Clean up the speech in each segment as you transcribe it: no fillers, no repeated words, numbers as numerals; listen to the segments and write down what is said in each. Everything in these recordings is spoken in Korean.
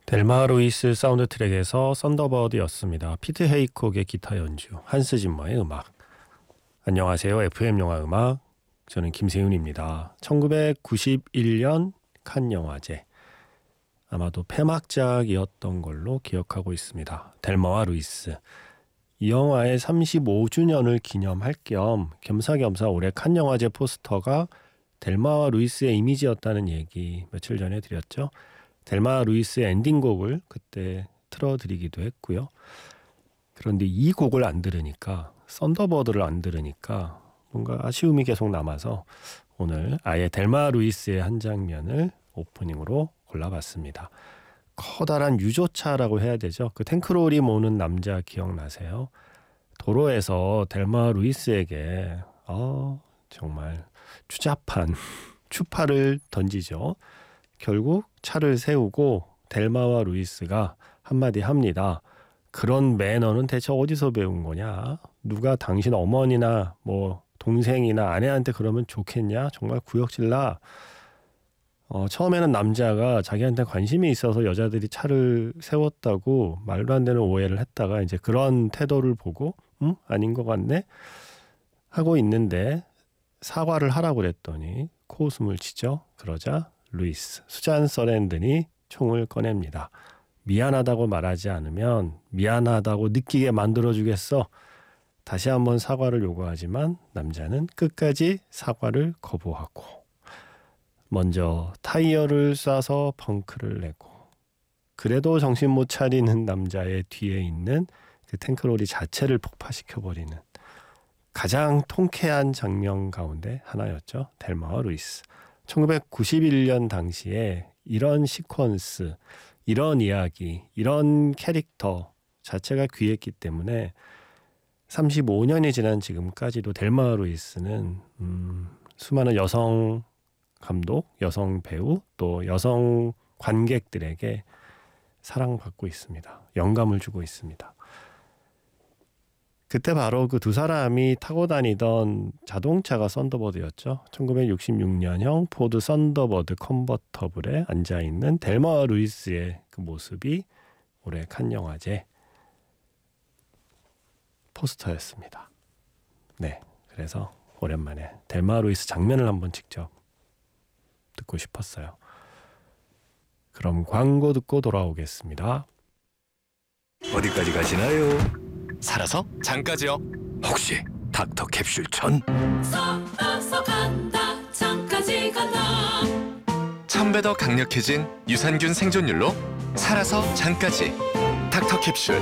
델마 루이스 사운드 트랙에서 썬더버드였습니다. 피트 헤이콕의 기타 연주, 한스 짐머의 음악. 안녕하세요. FM 영화 음악. 저는 김세윤입니다. 1991년 칸 영화제. 아마도 폐막작이었던 걸로 기억하고 있습니다. 델마와 루이스. 이 영화의 35주년을 기념할 겸 겸사겸사 올해 칸 영화제 포스터가 델마와 루이스의 이미지였다는 얘기 며칠 전에 드렸죠. 델마 루이스의 엔딩곡을 그때 틀어드리기도 했고요. 그런데 이 곡을 안 들으니까, 썬더버드를 안 들으니까 뭔가 아쉬움이 계속 남아서 오늘 아예 델마 루이스의 한 장면을 오프닝으로 골라봤습니다. 커다란 유조차라고 해야 되죠. 그 탱크롤이 모는 남자 기억나세요? 도로에서 델마 루이스에게 정말 추잡한 추파를 던지죠. 결국 차를 세우고 델마와 루이스가 한마디 합니다. 그런 매너는 대체 어디서 배운 거냐? 누가 당신 어머니나 뭐 동생이나 아내한테 그러면 좋겠냐? 정말 구역질나. 처음에는 남자가 자기한테 관심이 있어서 여자들이 차를 세웠다고 말도 안 되는 오해를 했다가 이제 그런 태도를 보고 아닌 것 같네? 하고 있는데 사과를 하라고 그랬더니 코웃음을 치죠. 그러자 루이스, 수잔 서랜든이 총을 꺼냅니다. 미안하다고 말하지 않으면 미안하다고 느끼게 만들어주겠어. 다시 한번 사과를 요구하지만 남자는 끝까지 사과를 거부하고 먼저 타이어를 쏴서 펑크를 내고 그래도 정신 못 차리는 남자의 뒤에 있는 그 탱크로리 자체를 폭파시켜버리는 가장 통쾌한 장면 가운데 하나였죠. 델마와 루이스. 1991년 당시에 이런 시퀀스, 이런 이야기, 이런 캐릭터 자체가 귀했기 때문에 35년이 지난 지금까지도 델마 루이스는 수많은 여성 감독, 여성 배우, 또 여성 관객들에게 사랑받고 있습니다. 영감을 주고 있습니다. 그때 바로 그 두 사람이 타고 다니던 자동차가 썬더버드였죠. 1966년형 포드 썬더버드 컨버터블에 앉아있는 델마 루이스의 그 모습이 올해 칸 영화제 포스터였습니다. 네, 그래서 오랜만에 델마 루이스 장면을 한번 직접 듣고 싶었어요. 그럼 광고 듣고 돌아오겠습니다. 어디까지 가시나요? 살아서 장까지요. 혹시 닥터 캡슐 전? 살아서 간다 장까지 간다. 1000배 더 강력해진 유산균 생존율로 살아서 장까지 닥터 캡슐.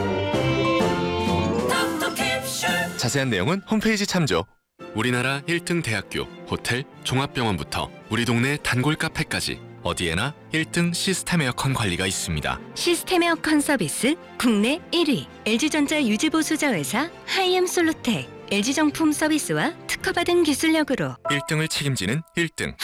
닥터 캡슐. 자세한 내용은 홈페이지 참조. 우리나라 1등 대학교, 호텔, 종합병원부터 우리 동네 단골 카페까지 어디에나 1등 시스템 에어컨 관리가 있습니다. 시스템 에어컨 서비스 국내 1위 LG전자 유지보수자회사 하이엠솔루텍 LG정품 서비스와 특허받은 기술력으로 1등을 책임지는 1등